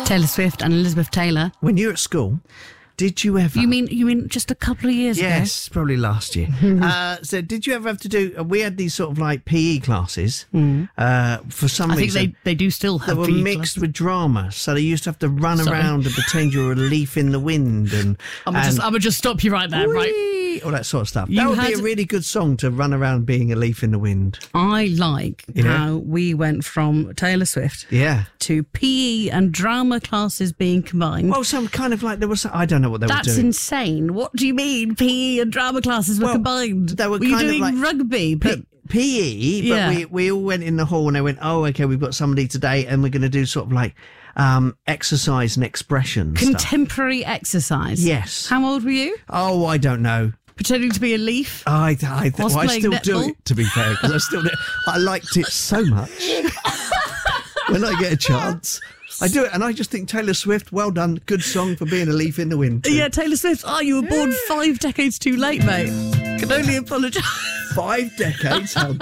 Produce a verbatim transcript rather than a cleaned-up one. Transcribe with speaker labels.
Speaker 1: Taylor Swift and Elizabeth Taylor.
Speaker 2: When you were at school, did you ever...
Speaker 1: You mean you mean just a couple of years
Speaker 2: yes,
Speaker 1: ago?
Speaker 2: Yes, probably last year. uh, so did you ever have to do... Uh, we had these sort of like P E classes. Mm. Uh, for some
Speaker 1: I
Speaker 2: reason...
Speaker 1: I think they, they do still have
Speaker 2: They were
Speaker 1: P E
Speaker 2: mixed
Speaker 1: classes.
Speaker 2: with drama. So they used to have to run
Speaker 1: Sorry.
Speaker 2: around and pretend you were a leaf in the wind. And
Speaker 1: I'm going to just stop you right there,
Speaker 2: whee,
Speaker 1: right?
Speaker 2: all that sort of stuff.
Speaker 1: You
Speaker 2: that would
Speaker 1: had-
Speaker 2: be a really good song to run around being a leaf in the wind.
Speaker 1: I like
Speaker 2: You know?
Speaker 1: how we went from Taylor Swift
Speaker 2: Yeah.
Speaker 1: to P E and drama classes being combined.
Speaker 2: Well, some kind of like there was... I don't know what they
Speaker 1: That's
Speaker 2: were doing.
Speaker 1: insane. What do you mean P E and drama classes were
Speaker 2: Well,
Speaker 1: combined?
Speaker 2: they were
Speaker 1: you
Speaker 2: kind of
Speaker 1: doing
Speaker 2: like-
Speaker 1: rugby? But
Speaker 2: P- PE, but
Speaker 1: Yeah.
Speaker 2: we, we all went in the hall and they went, oh, okay, we've got somebody today and we're going to do sort of like um, exercise and expression stuff.
Speaker 1: contemporary exercise.
Speaker 2: Yes.
Speaker 1: How old were you?
Speaker 2: Oh, I don't know.
Speaker 1: Pretending to be a leaf?
Speaker 2: I, I,
Speaker 1: Whilst
Speaker 2: well, I
Speaker 1: playing
Speaker 2: still do
Speaker 1: netball?
Speaker 2: it, to be fair, because I still do it. I liked it so much. When I get a chance, I do it. And I just think Taylor Swift, well done. Good song for being a leaf in the wind. too.
Speaker 1: Yeah, Taylor Swift. Oh, you were born five decades too late, mate. Can only apologise.
Speaker 2: Five decades? How